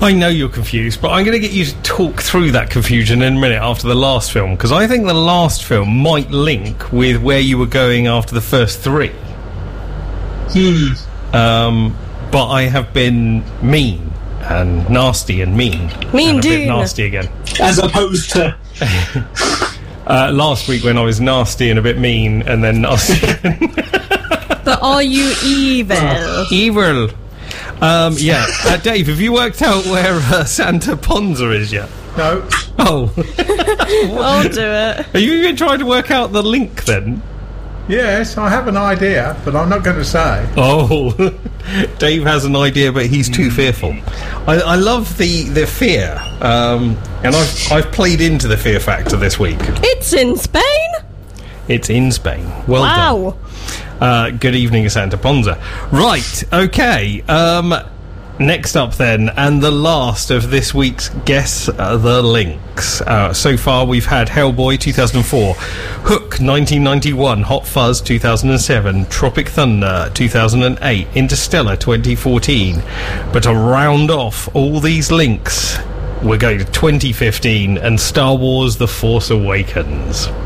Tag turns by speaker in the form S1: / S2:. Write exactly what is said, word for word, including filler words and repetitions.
S1: I know you're confused, but I'm going to get you to talk through that confusion in a minute after the last film, because I think the last film might link with where you were going after the first three.
S2: Hmm.
S1: Um, but I have been mean and nasty and mean.
S3: Mean
S1: and a
S3: Dune.
S1: bit nasty again.
S2: As opposed to...
S1: uh, last week when I was nasty and a bit mean, and then nasty again.
S3: But are you evil?
S1: Evil. Um, yeah. Uh, Dave, have you worked out where uh, Santa Ponza is yet?
S4: No.
S1: Oh.
S3: I'll do it.
S1: Are you even trying to work out the link then?
S4: Yes, I have an idea, but I'm not going to say.
S1: Oh. Dave has an idea, but he's too fearful. I, I love the, the fear. Um, and I've, I've played into the fear factor this week.
S3: It's in Spain?
S1: It's in Spain. Well
S3: wow.
S1: done. Uh, good evening, Santa Ponza. Right, okay. Um, next up then, and the last of this week's Guess uh, the Links. Uh, so far we've had Hellboy two thousand four, Hook nineteen ninety-one, Hot Fuzz two thousand seven, Tropic Thunder two thousand eight, Interstellar twenty fourteen. But to round off all these links, we're going to twenty fifteen and Star Wars The Force Awakens.